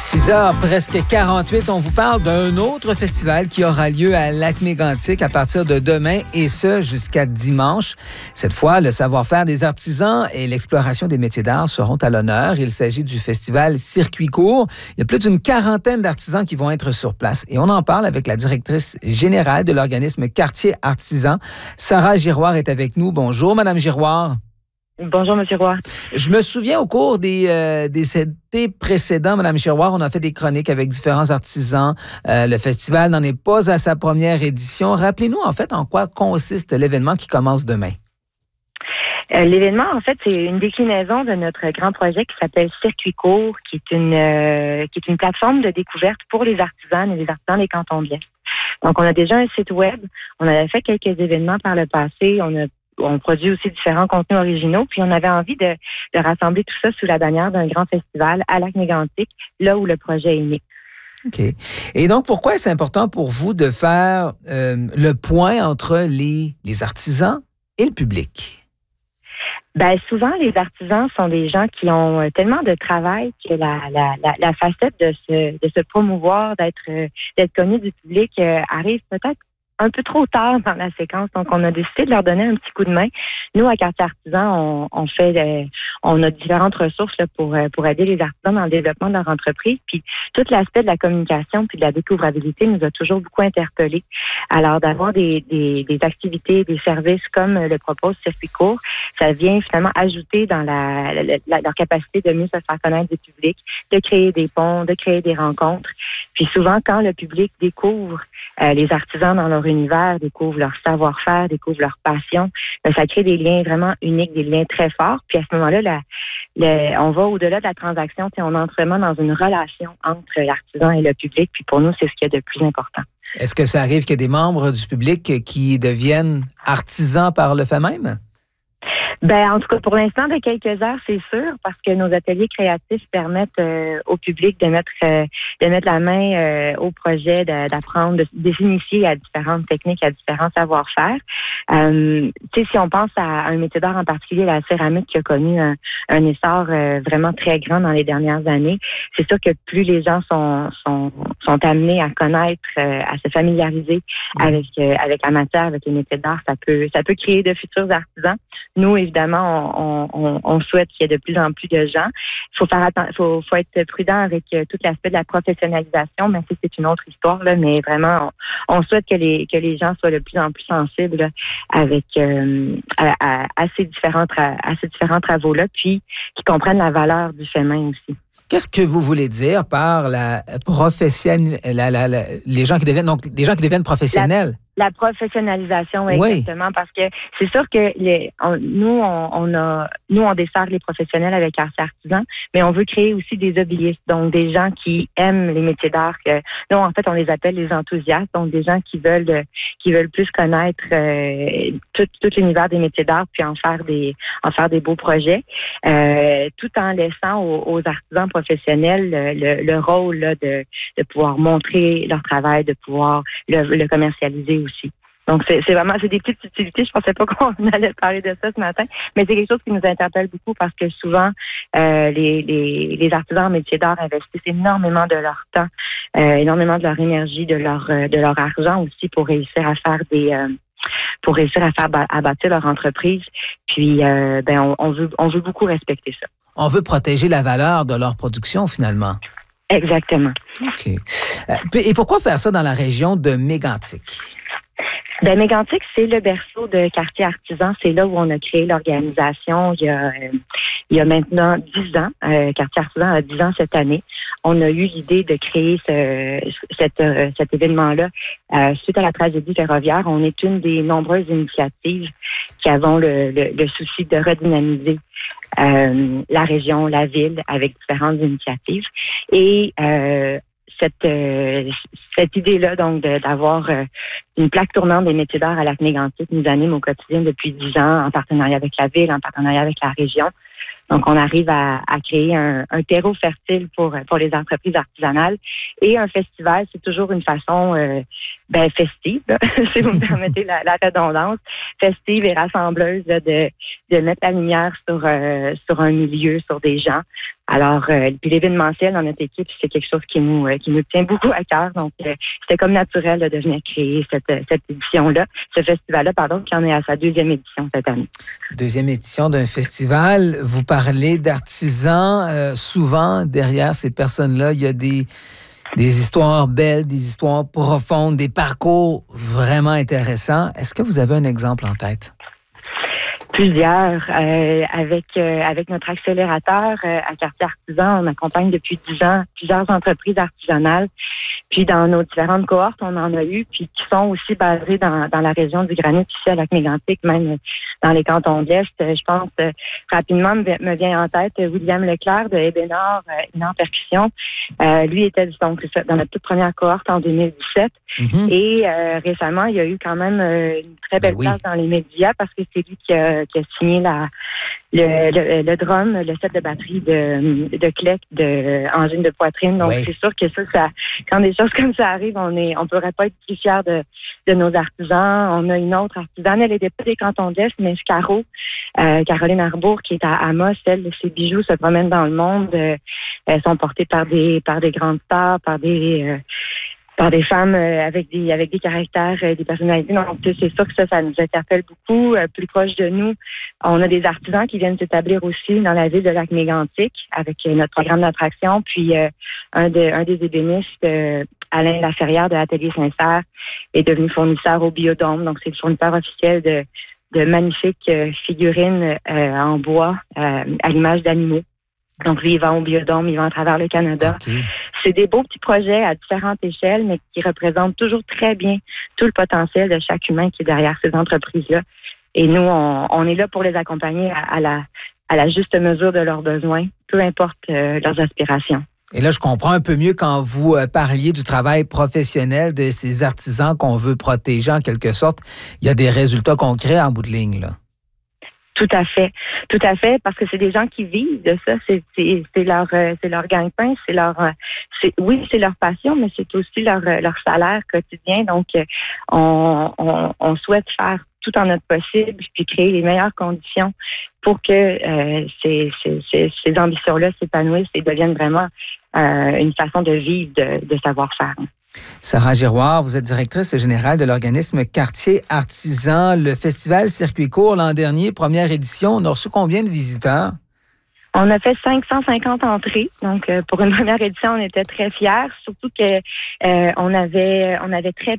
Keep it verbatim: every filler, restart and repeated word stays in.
six heures, presque quarante-huit, on vous parle d'un autre festival qui aura lieu à Lac-Mégantic à partir de demain et ce jusqu'à dimanche. Cette fois, le savoir-faire des artisans et l'exploration des métiers d'art seront à l'honneur. Il s'agit du festival Circuit Court. Il y a plus d'une quarantaine d'artisans qui vont être sur place et on en parle avec la directrice générale de l'organisme Quartier Artisan. Sarah Giroir est avec nous. Bonjour, Madame Giroir. Bonjour, M. Roy. Je me souviens au cours des, euh, des étés précédents, Mme Giroir, on a fait des chroniques avec différents artisans. Euh, le festival n'en est pas à sa première édition. Rappelez-nous, en fait, en quoi consiste l'événement qui commence demain. Euh, l'événement, en fait, c'est une déclinaison de notre grand projet qui s'appelle Circuit Court, qui est une euh, qui est une plateforme de découverte pour les artisans et les artisans des cantons de l'Est. Donc, on a déjà un site web. On avait fait quelques événements par le passé. On a On produit aussi différents contenus originaux, puis on avait envie de, de rassembler tout ça sous la bannière d'un grand festival à Lac-Mégantic, là où le projet est né. OK. Et donc, pourquoi est-ce important pour vous de faire euh, le point entre les, les artisans et le public? Ben souvent, les artisans sont des gens qui ont tellement de travail que la, la, la, la facette de se, de se promouvoir, d'être, d'être connu du public euh, arrive peut-être un peu trop tard dans la séquence, donc on a décidé de leur donner un petit coup de main. Nous, à Quartier Artisan, on, on fait, euh, on a différentes ressources là, pour pour aider les artisans dans le développement de leur entreprise. Puis tout l'aspect de la communication puis de la découvrabilité nous a toujours beaucoup interpellés. Alors d'avoir des des, des activités, des services comme le propose Circuit Court, ça vient finalement ajouter dans la, la, la leur capacité de mieux se faire connaître du public, de créer des ponts, de créer des rencontres. Puis souvent, quand le public découvre euh, les artisans dans leur univers, découvre leur savoir-faire, découvre leur passion, ben, ça crée des liens vraiment uniques, des liens très forts. Puis à ce moment-là, la, la, on va au-delà de la transaction, on entre vraiment dans une relation entre l'artisan et le public. Puis pour nous, c'est ce qu'il y a de plus important. Est-ce que ça arrive qu'il y a des membres du public qui deviennent artisans par le fait même? Ben, en tout cas, pour l'instant, de quelques heures, c'est sûr, parce que nos ateliers créatifs permettent euh, au public de mettre euh, de mettre la main euh, au projet, de, d'apprendre, de, de s'initier à différentes techniques, à différents savoir-faire. Euh, tu sais, si on pense à un métier d'art en particulier, la céramique qui a connu un, un essor euh, vraiment très grand dans les dernières années, c'est sûr que plus les gens sont sont, sont amenés à connaître, euh, à se familiariser avec euh, avec la matière, avec les métiers d'art, ça peut ça peut créer de futurs artisans. Nous, évidemment, on, on, on souhaite qu'il y ait de plus en plus de gens. Il faut faire attention, faut, faut être prudent avec euh, tout l'aspect de la professionnalisation, mais ça, c'est une autre histoire, là, mais vraiment, on, on souhaite que les que les gens soient de plus en plus sensibles là, avec euh, à, à, à ces différents tra- à ces différents travaux-là, puis qu'ils comprennent la valeur du fait main aussi. Qu'est-ce que vous voulez dire par la profession, la, la, la, les gens qui deviennent donc des gens qui deviennent professionnels? La... La professionnalisation, exactement, oui. Parce que c'est sûr que les, on, nous, on, on a, nous, on dessert les professionnels avec Quartier Artisan, mais on veut créer aussi des hobbyistes, donc des gens qui aiment les métiers d'art. Que, nous, en fait, on les appelle les enthousiastes, donc des gens qui veulent, qui veulent plus connaître euh, tout, tout l'univers des métiers d'art, puis en faire des, en faire des beaux projets, euh, tout en laissant aux, aux artisans professionnels le, le rôle là, de, de pouvoir montrer leur travail, de pouvoir le, le commercialiser aussi. Donc, c'est, c'est vraiment, c'est des petites subtilités. Je pensais pas qu'on allait parler de ça ce matin, mais c'est quelque chose qui nous interpelle beaucoup parce que souvent, euh, les, les, les artisans en métier d'art investissent énormément de leur temps, euh, énormément de leur énergie, de leur, euh, de leur argent aussi pour réussir à faire des, euh, pour réussir à faire à bâtir leur entreprise. Puis, euh, ben, on, on veut, on veut beaucoup respecter ça. On veut protéger la valeur de leur production finalement. Exactement. OK. Et pourquoi faire ça dans la région de Mégantic? Ben, Mégantic, c'est le berceau de Quartier Artisan. C'est là où on a créé l'organisation il y a, euh, il y a maintenant dix ans. Euh, Quartier Artisan a dix ans cette année. On a eu l'idée de créer ce, cette, euh, cet événement-là euh, suite à la tragédie ferroviaire. On est une des nombreuses initiatives qui avons le, le, le souci de redynamiser euh, la région, la ville, avec différentes initiatives. Et euh, cette euh, cette idée-là, donc, de, d'avoir euh, une plaque tournante des métiers d'art à Lac-Mégantic nous anime au quotidien depuis dix ans, en partenariat avec la ville, en partenariat avec la région. Donc, on arrive à, à créer un, un terreau fertile pour pour les entreprises artisanales. Et un festival, c'est toujours une façon euh, ben festive, là, si vous me permettez la, la redondance, festive et rassembleuse là, de de mettre la lumière sur euh, sur un milieu, sur des gens, Alors, euh, puis l'événementiel dans notre équipe, c'est quelque chose qui nous euh, qui nous tient beaucoup à cœur. Donc, euh, c'était comme naturel là, de venir créer cette, cette édition-là, ce festival-là, pardon, qui en est à sa deuxième édition cette année. Deuxième édition d'un festival. Vous parlez d'artisans. Euh, souvent, derrière ces personnes-là, il y a des, des histoires belles, des histoires profondes, des parcours vraiment intéressants. Est-ce que vous avez un exemple en tête? Plusieurs. Euh, avec euh, avec notre accélérateur euh, à Quartier Artisan, on accompagne depuis dix ans plusieurs entreprises artisanales. Puis dans nos différentes cohortes, on en a eu, puis qui sont aussi basées dans, dans la région du Granit, ici à Lac-Mégantic, même dans les cantons de l'Est. Je pense euh, rapidement me, me vient en tête William Leclerc de Ébénard, euh, Énard Percussion. Euh, lui était donc dans notre toute première cohorte en deux mille dix-sept. Mm-hmm. Et euh, récemment, il y a eu quand même euh, une très belle ben oui. place dans les médias parce que c'est lui qui a, qui a signé la Le, le, le drum, le set de batterie de, de Clec, de angine de poitrine. Donc, oui. c'est sûr que ça, ça, quand des choses comme ça arrivent, on est, on pourrait pas être plus fiers de, de nos artisans. On a une autre artisane, elle n'était pas des cantons de l'Est, mais Caro, euh, Caroline Arbour, qui est à Amos. Elle, ses bijoux se promènent dans le monde. Euh, elles sont portés par des, par des grandes stars, par des, euh, par des femmes euh, avec des avec des caractères, euh, des personnalités. Donc, c'est sûr que ça, ça nous interpelle beaucoup. Euh, plus proche de nous, on a des artisans qui viennent s'établir aussi dans la ville de Lac-Mégantic avec euh, notre programme d'attraction. Puis, euh, un, de, un des ébénistes, euh, Alain Laferrière de l'Atelier Sincère, est devenu fournisseur au Biodôme. Donc, c'est le fournisseur officiel de, de magnifiques euh, figurines euh, en bois euh, à l'image d'animaux. Donc, lui, il va au Biodôme, il va à travers le Canada. Okay. C'est des beaux petits projets à différentes échelles, mais qui représentent toujours très bien tout le potentiel de chaque humain qui est derrière ces entreprises-là. Et nous, on, on est là pour les accompagner à, à, la, à la juste mesure de leurs besoins, peu importe euh, leurs aspirations. Et là, je comprends un peu mieux quand vous euh, parliez du travail professionnel de ces artisans qu'on veut protéger en quelque sorte. Il y a des résultats concrets en bout de ligne, là. Tout à fait, tout à fait, parce que c'est des gens qui vivent de ça, c'est, c'est, c'est leur, c'est leur gagne-pain, c'est leur, c'est, oui, c'est leur passion, mais c'est aussi leur, leur salaire quotidien. Donc, on, on, on souhaite faire tout en notre possible, puis créer les meilleures conditions pour que euh, ces, ces, ces, ces ambitions-là s'épanouissent et deviennent vraiment euh, une façon de vivre, de, de savoir-faire. Sarah Giroir, vous êtes directrice générale de l'organisme Quartier Artisan. Le festival Circuit court l'an dernier, première édition, on a reçu combien de visiteurs? On a fait cinq cent cinquante entrées. Donc, euh, pour une première édition, on était très fiers, surtout que euh, on avait on avait très